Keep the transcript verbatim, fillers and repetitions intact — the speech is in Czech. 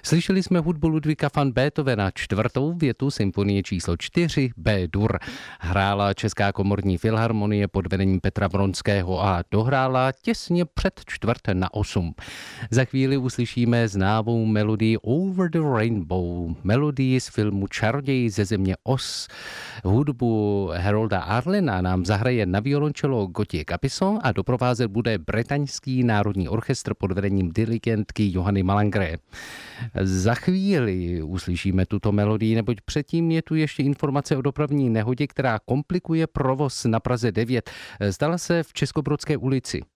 Slyšeli jsme hudbu Ludvíka van Beethovena, čtvrtou větu symfonie číslo čtyři B-dur. Hrála Česká komorní filharmonie pod vedením Petra Bronského a dohrála těsně před čtvrt na osm. Za chvíli uslyšíme známou melodii Over the Rainbow, melodii z filmu Čaroděj ze země Oz. Hudbu Harolda Arlena nám zahraje na violončelo Gauthier Capuçon a doprovázet bude Bretaňský národní orchestr pod vedením dirigentky Johanny Malangre. Za chvíli uslyšíme tuto melodii, neboť předtím je tu ještě informace o dopravní nehodě, která komplikuje provoz na Praze devět. Stala se v Českobrodské ulici.